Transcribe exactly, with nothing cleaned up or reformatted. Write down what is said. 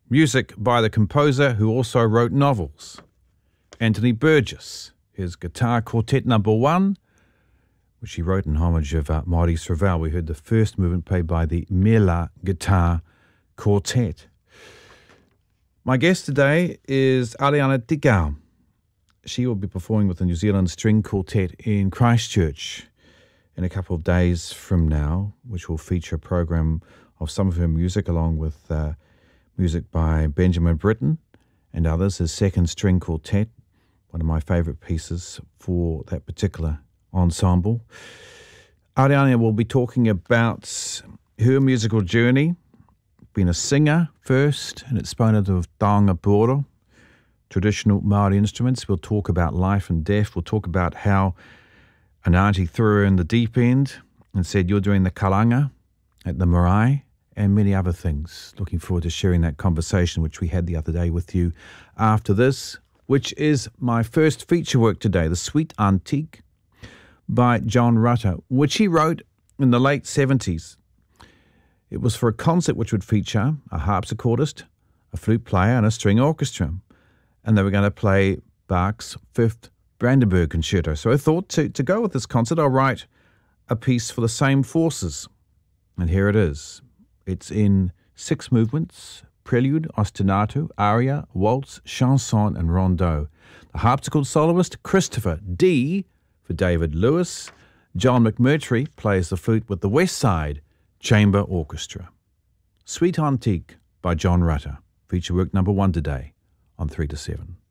Music by the composer who also wrote novels, Anthony Burgess. His Guitar Quartet number one, which he wrote in homage of uh, Maurice Ravel. We heard the first movement played by the Mela Guitar Quartet. My guest today is Ariana Tigau. She will be performing with the New Zealand String Quartet in Christchurch in a couple of days from now, which will feature a program of some of her music along with uh, music by Benjamin Britten and others, his second string quartet, one of my favourite pieces for that particular ensemble. Ariana will be talking about her musical journey, being a singer first, and it's spun out of taonga pōro, traditional Māori instruments. We'll talk about life and death. We'll talk about how an auntie threw her in the deep end and said, "You're doing the karanga at the marae," and many other things. Looking forward to sharing that conversation which we had the other day with you after this, which is my first feature work today, The Sweet Antique by John Rutter, which he wrote in the late seventies. It was for a concert which would feature a harpsichordist, a flute player and a string orchestra, and they were going to play Bach's Fifth Brandenburg Concerto. So I thought to, to go with this concert, I'll write a piece for the same forces. And here it is. It's in six movements: prelude, ostinato, aria, waltz, chanson, and rondeau. The harpsichord soloist, Christopher D. for David Lewis. John McMurtry plays the flute with the West Side Chamber Orchestra. Sweet Antique by John Rutter. Feature work number one today on three to seven.